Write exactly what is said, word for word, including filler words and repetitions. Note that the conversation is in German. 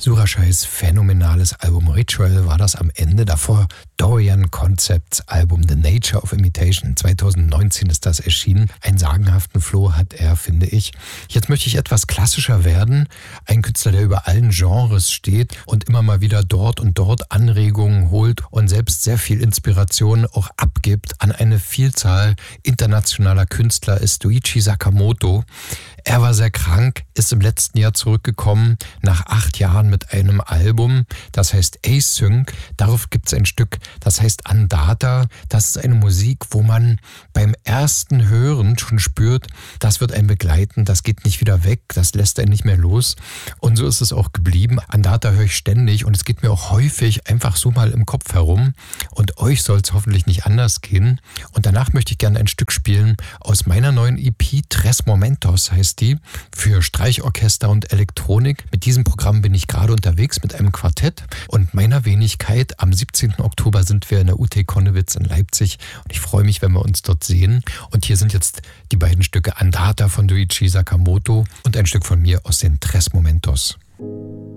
Surashais phänomenales Album Ritual war das am Ende. Davor Dorian Concepts Album The Nature of Imitation. zwanzig neunzehn ist das erschienen. Einen sagenhaften Flow hat er, finde ich. Jetzt möchte ich etwas klassischer werden. Ein Künstler, der über allen Genres steht und immer mal wieder dort und dort Anregungen holt und selbst sehr viel Inspiration auch abgibt an eine Vielzahl internationaler Künstler, ist Ryuichi Sakamoto. Er war sehr krank, ist im letzten Jahr zurückgekommen, nach acht Jahren mit einem Album, das heißt Async. Darauf gibt es ein Stück, das heißt Andata. Das ist eine Musik, wo man beim ersten Hören schon spürt, das wird einen begleiten, das geht nicht wieder weg, das lässt einen nicht mehr los. Und so ist es auch geblieben. Andata höre ich ständig und es geht mir auch häufig einfach so mal im Kopf herum. Und euch soll es hoffentlich nicht anders gehen. Und danach möchte ich gerne ein Stück spielen aus meiner neuen E P, Tres Momentos heißt die, für Streichorchester und Elektronik. Mit diesem Programm bin ich gerade unterwegs mit einem Quartett und meiner Wenigkeit. Am siebzehnten Oktober sind wir in der U T Konnewitz in Leipzig und ich freue mich, wenn wir uns dort sehen. Und hier sind jetzt die beiden Stücke Andata von Ryuichi Sakamoto und ein Stück von mir aus den Tres Momentos.